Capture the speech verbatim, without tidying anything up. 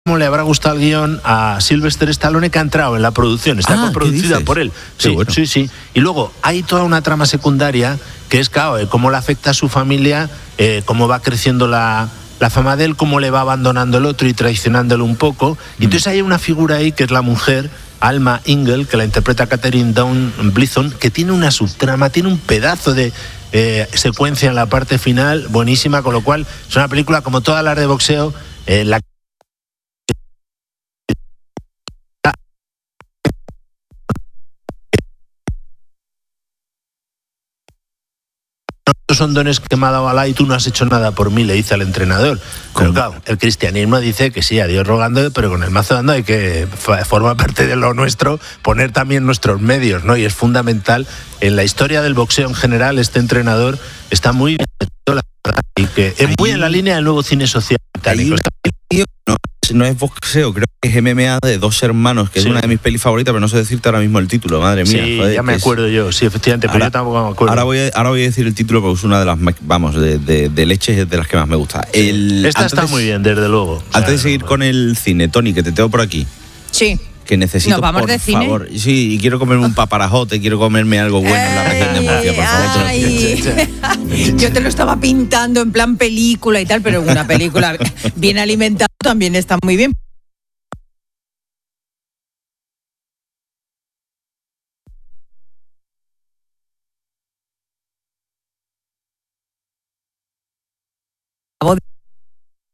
cómo le habrá gustado el guión a Sylvester Stallone, que ha entrado en la producción, está Ah, coproducida ¿qué por él. Qué Sí, bueno. sí, sí. Y luego hay toda una trama secundaria que es, claro, eh, cómo le afecta a su familia, eh, cómo va creciendo la, la fama de él, cómo le va abandonando el otro y traicionándolo un poco. Y entonces hay una figura ahí que es la mujer, Alma Ingle, que la interpreta Catherine Dawn Blithon, que tiene una subtrama, tiene un pedazo de eh, secuencia en la parte final buenísima, con lo cual es una película como todas las de boxeo, eh, la estos son dones que me ha dado Alá y tú no has hecho nada por mí, le dice al entrenador. Pero claro, el cristianismo dice que sí, a Dios rogando, pero con el mazo dando hay que, forma parte de lo nuestro, poner también nuestros medios, ¿no? Y es fundamental. En la historia del boxeo en general, este entrenador está muy bien, la verdad, y que es muy en la línea del nuevo cine social británico. No, no es boxeo, creo que es M M A de dos hermanos, que Sí. es una de mis pelis favoritas, pero no sé decirte ahora mismo el título, madre mía. Sí, joder, ya me es... acuerdo yo, sí, efectivamente, pero ahora, yo tampoco me acuerdo. Ahora voy, a, ahora voy a decir el título porque es una de las, vamos, de, de, de leches de las que más me gusta. Sí. El, Esta antes está de, muy bien, desde luego. O antes sea, de seguir no, con el cine, Tony, que te tengo por aquí. Sí. Que necesito, ¿Nos vamos por de cine? favor. Sí, y quiero comerme un paparajote, quiero comerme algo bueno en la región de Murcia, por favor. Ay, yo te lo estaba pintando en plan película y tal, pero una película bien alimentada también está muy bien.